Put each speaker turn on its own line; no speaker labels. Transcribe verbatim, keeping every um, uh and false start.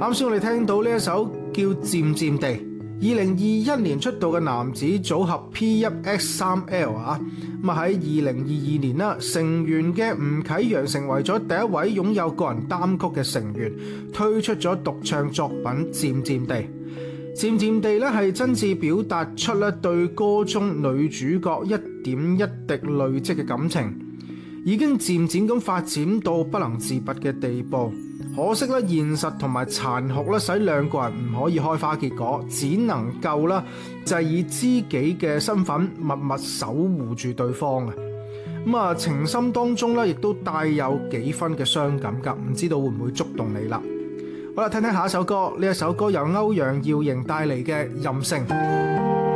啱先我哋聽到呢一首叫《漸漸地》，二零二一年出道嘅男子組合 P 一 X 三 L 啊，咁啊喺二零二二年啦，成員嘅吳啟陽成為咗第一位擁有個人單曲嘅成員，推出咗獨唱作品《漸漸地》。漸漸地咧係真摯表達出咧對歌中女主角一點一滴累積嘅感情，已經漸漸咁發展到不能自拔嘅地步。可惜咧現實同埋殘酷咧使兩個人唔可以開花結果，只能夠啦就係以知己嘅身份默默守護住對方嘅。咁啊情深當中咧亦都帶有幾分嘅傷感㗎，唔知道會唔會觸動你啦？好啦，聽聽下一首歌，呢一首歌由歐陽耀瑩帶嚟嘅《任性》。